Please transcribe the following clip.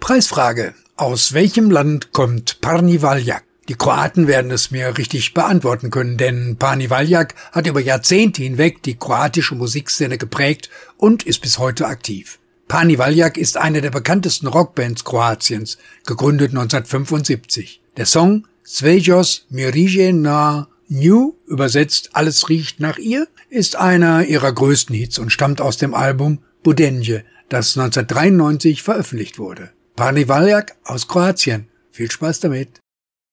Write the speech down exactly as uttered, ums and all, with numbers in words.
Preisfrage. Aus welchem Land kommt Parni Valjak? Die Kroaten werden es mir richtig beantworten können, denn Parni Valjak hat über Jahrzehnte hinweg die kroatische Musikszene geprägt und ist bis heute aktiv. Parni Valjak ist eine der bekanntesten Rockbands Kroatiens, gegründet neunzehnhundertfünfundsiebzig. Der Song Svejos mirije na nju, übersetzt Alles riecht nach ihr, ist einer ihrer größten Hits und stammt aus dem Album Budenje, das neunzehnhundertdreiundneunzig veröffentlicht wurde. Parni Valjak aus Kroatien. Viel Spaß damit!